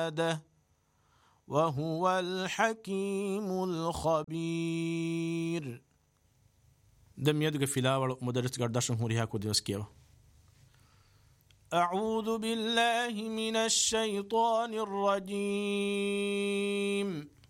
عباده وهو الحكيم الخبير. دم يدق في لاول مدرس قرداشن هو ريها كوديوس كيو. أعوذ بالله من الشيطان الرجيم.